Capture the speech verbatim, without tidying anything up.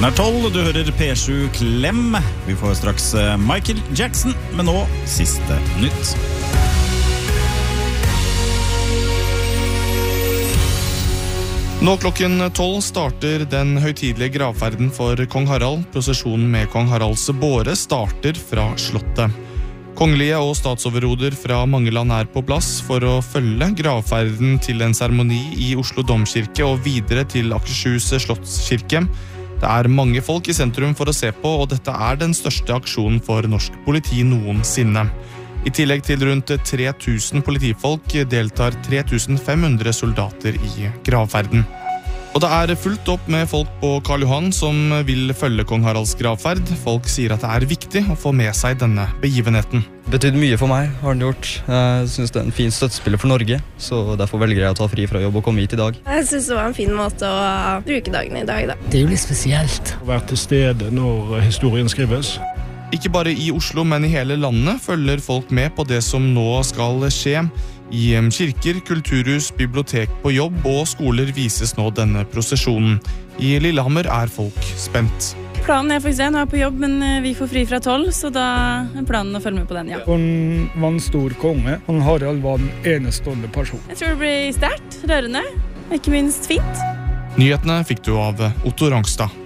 Klokken er tolv, du hører P sju Klem. Vi får straks Michael Jackson, men nå siste nytt. Nå klokken tolv starter den høytidelige gravferden for kong Harald. Prosesjonen med kong Haralds båre starter fra slottet. Kongelige og statsoverhoder fra mange land er på plass for å følge gravferden til en seremoni i Oslo Domkirke og videre til Akershus Slottskirke. Det er mange folk i sentrum for å se på, og dette er den største aksjonen for norsk politi noensinne. I tillegg til rundt tre tusen politifolk deltar tre tusen fem hundre soldater i gravferden. Og det er fullt opp med folk på Karl Johan som vil følge kong Haralds gravferd. Folk sier at det er viktig å få med seg denne begivenheten. Det betydde mye for meg, har den gjort. Jeg synes det er en fin støttespiller for Norge, så derfor velger jeg å ta fri fra jobb og komme hit i dag. Jeg synes det var en fin måte å bruke dagen i dag, da. Det er jo litt spesielt. Å være til stede når historien skrives. Ikke bare i Oslo, men i hele landet følger folk med på det som nå skal skje. I kirker, kulturhus, bibliotek på jobb og skoler vises nå denne prosesjonen. I Lillehammer er folk spent. Planen er faktisk en, jeg er på jobb, men vi får fri fra tolv, så da er planen å følge med på den, ja. Han var en stor konge. Han Harald var en enestående person. Jeg tror det blir sterkt, rørende, ikke minst fint. Nyhetene fikk du av Otto Rangstad.